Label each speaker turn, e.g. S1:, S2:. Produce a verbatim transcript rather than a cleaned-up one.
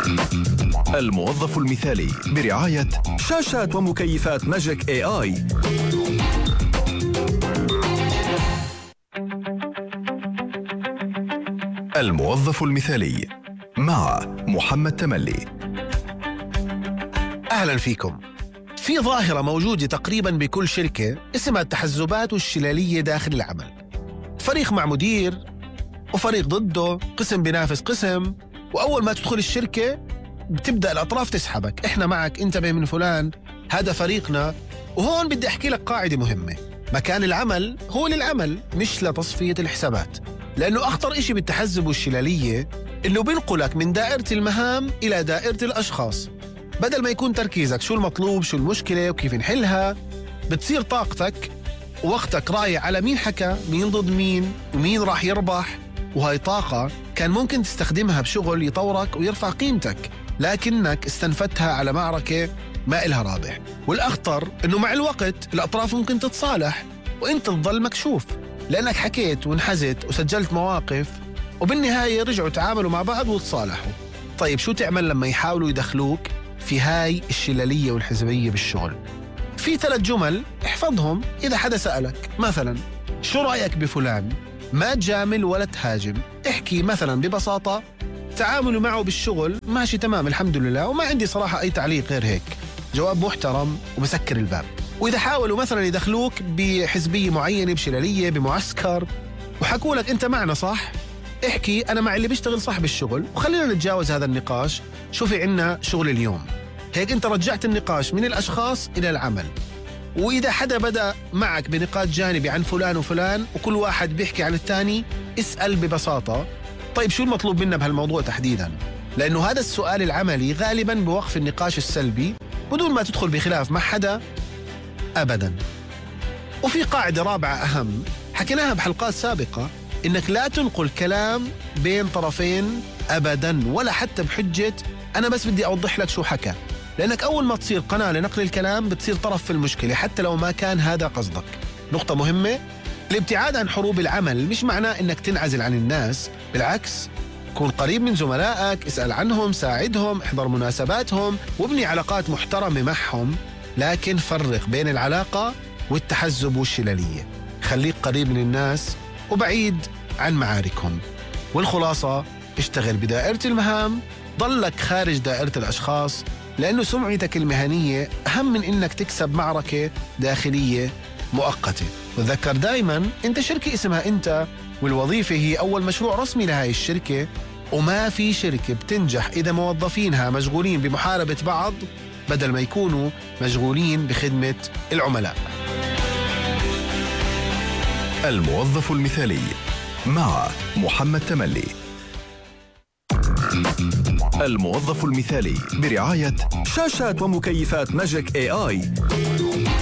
S1: الموظف المثالي برعاية شاشات ومكيفات ماجيك اي اي. الموظف المثالي مع محمد تملي.
S2: أهلا فيكم. في ظاهرة موجودة تقريبا بكل شركة اسمها التحزبات والشلالية داخل العمل. فريق مع مدير وفريق ضده، قسم بينافس قسم، وأول ما تدخل الشركة بتبدأ الأطراف تسحبك، إحنا معك، انتبه من فلان، هذا فريقنا. وهون بدي أحكي لك قاعدة مهمة: مكان العمل هو للعمل مش لتصفية الحسابات. لأنه أخطر إشي بالتحزب والشلالية إنه بينقلك من دائرة المهام إلى دائرة الأشخاص. بدل ما يكون تركيزك شو المطلوب، شو المشكلة وكيف نحلها، بتصير طاقتك ووقتك رايح على مين حكى، مين ضد مين، ومين راح يربح. وهاي طاقة كان ممكن تستخدمها بشغل يطورك ويرفع قيمتك، لكنك استنفتها على معركة ما إلها رابح. والأخطر إنه مع الوقت الأطراف ممكن تتصالح وإنت تظل مكشوف، لأنك حكيت وانحزت وسجلت مواقف، وبالنهاية رجعوا تعاملوا مع بعض وتصالحوا. طيب شو تعمل لما يحاولوا يدخلوك في هاي الشلالية والحزبية بالشغل؟ في ثلاث جمل احفظهم إذا حدا سألك. مثلا: شو رأيك بفلان؟ ما تجامل ولا تهاجم، احكي مثلا ببساطة: تعاملوا معه بالشغل ماشي تمام الحمد لله، وما عندي صراحة أي تعليق غير هيك. جواب محترم وبسكر الباب. وإذا حاولوا مثلا يدخلوك بحزبية معينة، بشلالية، بمعسكر، وحكوا لك أنت معنا صح، احكي: أنا مع اللي بيشتغل صح بالشغل، وخلينا نتجاوز هذا النقاش، شو في عنا شغل اليوم. هيك أنت رجعت النقاش من الأشخاص إلى العمل. وإذا حدا بدأ معك بنقاش جانبي عن فلان وفلان وكل واحد بيحكي عن الثاني، اسأل ببساطة: طيب شو المطلوب منا بهالموضوع تحديدا؟ لأنه هذا السؤال العملي غالبا بوقف النقاش السلبي بدون ما تدخل بخلاف مع حدا أبدا. وفي قاعدة رابعة أهم حكيناها بحلقات سابقة: إنك لا تنقل كلام بين طرفين أبدا، ولا حتى بحجة أنا بس بدي أوضح لك شو حكى، لأنك أول ما تصير قناة لنقل الكلام بتصير طرف في المشكلة حتى لو ما كان هذا قصدك. نقطة مهمة: الابتعاد عن حروب العمل مش معناه إنك تنعزل عن الناس، بالعكس، كون قريب من زملائك، اسأل عنهم، ساعدهم، احضر مناسباتهم، وابني علاقات محترمة معهم، لكن فرق بين العلاقة والتحزب والشلالية. خليك قريب من الناس وبعيد عن معاركهم. والخلاصة: اشتغل بدائرة المهام، ضلك خارج دائرة الأشخاص، لأنه سمعتك المهنية أهم من إنك تكسب معركة داخلية مؤقتة. وتذكر دايما أنت شركة اسمها أنت، والوظيفة هي أول مشروع رسمي لهاي الشركة، وما في شركة بتنجح إذا موظفينها مشغولين بمحاربة بعض بدل ما يكونوا مشغولين بخدمة العملاء.
S1: الموظف المثالي مع محمد تملي. الموظف المثالي برعاية شاشات ومكيفات ماجيك اي اي.